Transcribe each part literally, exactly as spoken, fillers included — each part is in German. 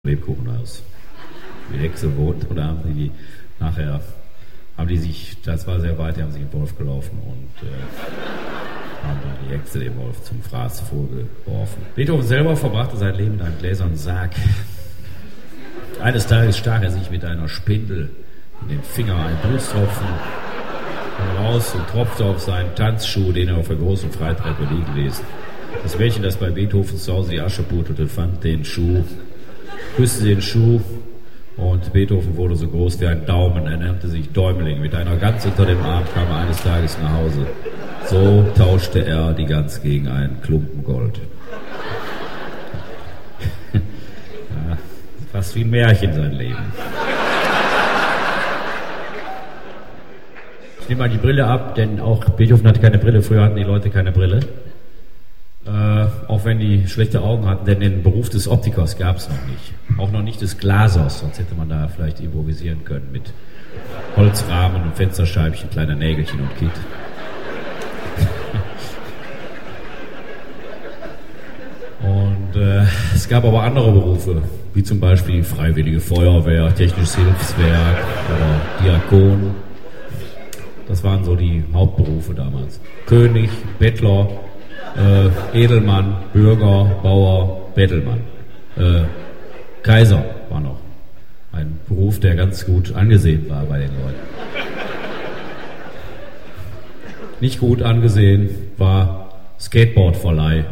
Lebkuchenhaus. Die Hexe wohnt, oder haben die, die nachher haben die sich, das war sehr weit, die haben sich in Wolf gelaufen und äh, haben dann die Hexe dem Wolf zum Fraß vorgeworfen. Beethoven selber verbrachte sein Leben in einem gläsernen Sarg. Eines Tages stach er sich mit einer Spindel in den Finger einen Blutstropfen raus und tropfte auf seinen Tanzschuh, den er auf der großen Freitreppe liegen ließ. Das Mädchen, das bei Beethoven zu Hause die Asche putelte, fand den Schuh, küsste den Schuh und Beethoven wurde so groß wie ein Daumen. Er nannte sich Däumling. Mit einer Gans unter dem Arm kam er eines Tages nach Hause. So tauschte er die Gans gegen einen Klumpen Gold. Ja, fast wie ein Märchen sein Leben. Ich nehme mal die Brille ab, denn auch Beethoven hatte keine Brille. Früher hatten die Leute keine Brille. Äh, auch wenn die schlechte Augen hatten, denn den Beruf des Optikers gab es noch nicht. Auch noch nicht des Glasers, sonst hätte man da vielleicht improvisieren können mit Holzrahmen und Fensterscheibchen, kleiner Nägelchen und Kit. Und äh, es gab aber andere Berufe, wie zum Beispiel Freiwillige Feuerwehr, Technisches Hilfswerk oder Diakon. Das waren so die Hauptberufe damals. König, Bettler, Äh, Edelmann, Bürger, Bauer, Bettelmann. Äh, Kaiser war noch ein Beruf, der ganz gut angesehen war bei den Leuten. Nicht gut angesehen war Skateboardverleih.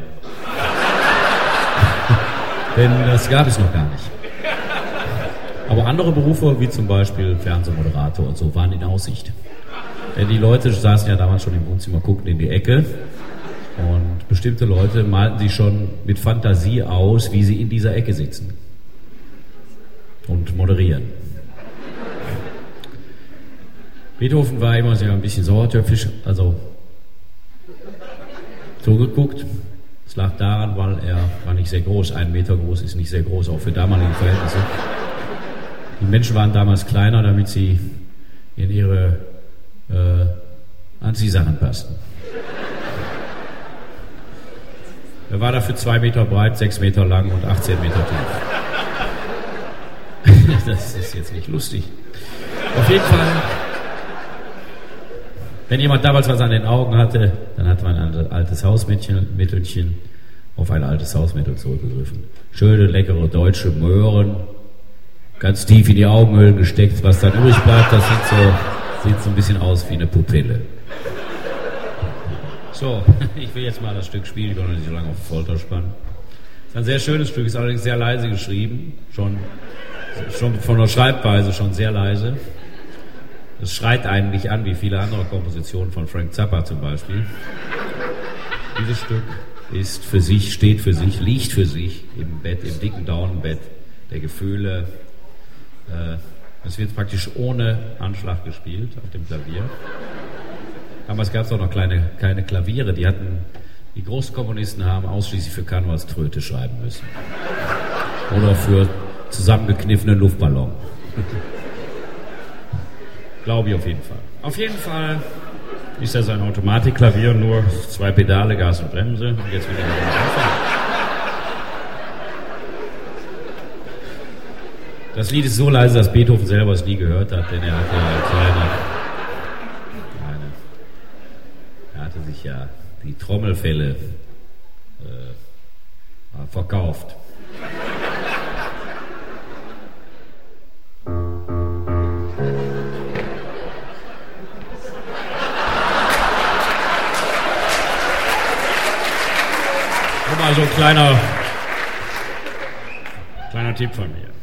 Denn das gab es noch gar nicht. Aber andere Berufe, wie zum Beispiel Fernsehmoderator und so, waren in Aussicht. Denn die Leute saßen ja damals schon im Wohnzimmer, guckten in die Ecke. Und bestimmte Leute malten sich schon mit Fantasie aus, wie sie in dieser Ecke sitzen und moderieren. Beethoven war immer sehr ein bisschen sauertöpfisch, also zugeguckt. Es lag daran, weil er war nicht sehr groß, einen Meter groß ist nicht sehr groß, auch für damalige Verhältnisse. Die Menschen waren damals kleiner, damit sie in ihre äh, Anziehsachen passten. Er war dafür zwei Meter breit, sechs Meter lang und achtzehn Meter tief. Das ist jetzt nicht lustig. Auf jeden Fall, wenn jemand damals was an den Augen hatte, dann hat man ein altes Hausmittelchen auf ein altes Hausmittel zurückgegriffen. Schöne, leckere deutsche Möhren, ganz tief in die Augenhöhlen gesteckt. Was dann übrig bleibt, das sieht so, sieht so ein bisschen aus wie eine Pupille. So, ich will jetzt mal das Stück spielen, ich will noch nicht so lange auf Folter spannen. Es ist ein sehr schönes Stück, ist allerdings sehr leise geschrieben, schon, schon von der Schreibweise schon sehr leise. Es schreit einen nicht an, wie viele andere Kompositionen von Frank Zappa zum Beispiel. Dieses Stück ist für sich, steht für sich, liegt für sich im Bett, im dicken Daunenbett der Gefühle. Es wird praktisch ohne Anschlag gespielt auf dem Klavier. Damals gab es auch noch kleine, keine Klaviere, die hatten, die Großkomponisten haben ausschließlich für Canvas-Tröte schreiben müssen. Oder für zusammengekniffene Luftballon. Glaube ich auf jeden Fall. Auf jeden Fall ist das ein Automatikklavier, nur zwei Pedale, Gas und Bremse. Und jetzt wieder mit dem Anfang. Das Lied ist so leise, dass Beethoven selber es nie gehört hat, denn er hatte eine kleine... hatte sich ja die Trommelfelle äh, verkauft. Nur mal so ein kleiner, kleiner Tipp von mir.